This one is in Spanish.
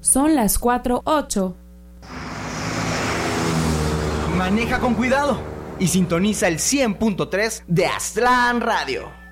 Son las 4:08. Maneja con cuidado y sintoniza el 100.3 de Aztlán Radio.